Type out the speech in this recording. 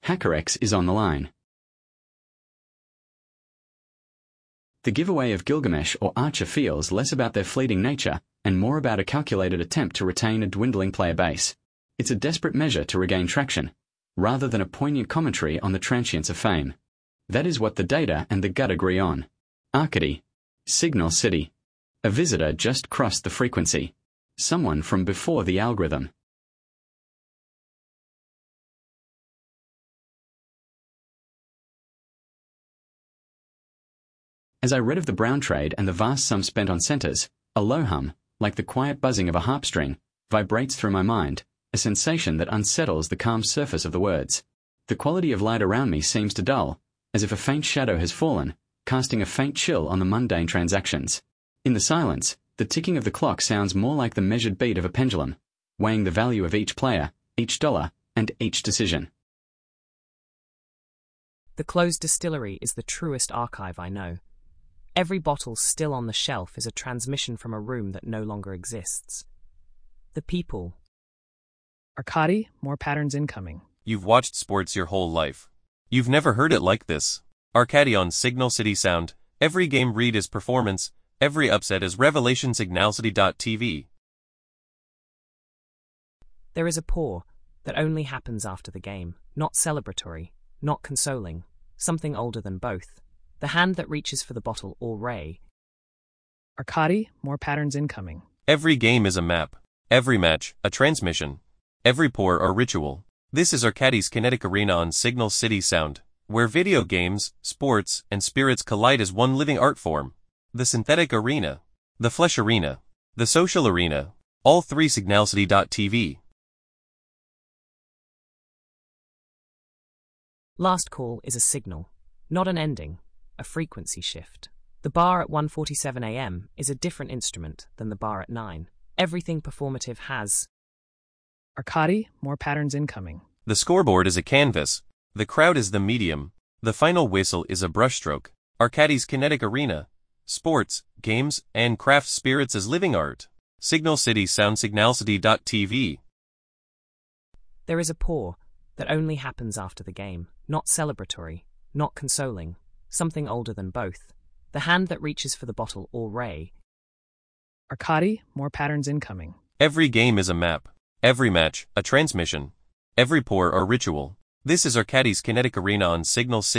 HackerX is on the line. The giveaway of Gilgamesh or Archer feels less about their fleeting nature and more about a calculated attempt to retain a dwindling player base. It's a desperate measure to regain traction, rather than a poignant commentary on the transience of fame. That is what the data and the gut agree on. Arcady. Signal City. A visitor just crossed the frequency. Someone from before the algorithm. As I read of the brown trade and the vast sum spent on centers, a low hum, like the quiet buzzing of a harp string, vibrates through my mind, a sensation that unsettles the calm surface of the words. The quality of light around me seems to dull, as if a faint shadow has fallen, casting a faint chill on the mundane transactions. In the silence, the ticking of the clock sounds more like the measured beat of a pendulum, weighing the value of each player, each dollar, and each decision. The closed distillery is the truest archive I know. Every bottle still on the shelf is a transmission from a room that no longer exists. The people. Arcady, more patterns incoming. You've watched sports your whole life. You've never heard it like this. Arcady on Signal City Sound. Every game read is performance, every upset is revelation. Signalcity.tv. There is a pour that only happens after the game, not celebratory, not consoling, something older than both. The hand that reaches for the bottle or ray. Arcady, more patterns incoming. Every game is a map. Every match, a transmission. Every pour or ritual. This is Arcady's kinetic arena on Signal City Sound, where video games, sports, and spirits collide as one living art form. The synthetic arena. The flesh arena. The social arena. All three. Signalcity.tv. Last call is a signal, not an ending. A frequency shift. The bar at 1:47 a.m. is a different instrument than the bar at 9. Everything performative has. Arcady, more patterns incoming. The scoreboard is a canvas. The crowd is the medium. The final whistle is a brushstroke. Arcady's kinetic arena. Sports, games, and craft spirits as living art. Signal City Sound. Signalcity.tv. There is a pour that only happens after the game, not celebratory, not consoling. Something older than both. The hand that reaches for the bottle or ray. Arcady, more patterns incoming. Every game is a map. Every match, a transmission. Every pour or ritual. This is Arcady's kinetic arena on Signal City.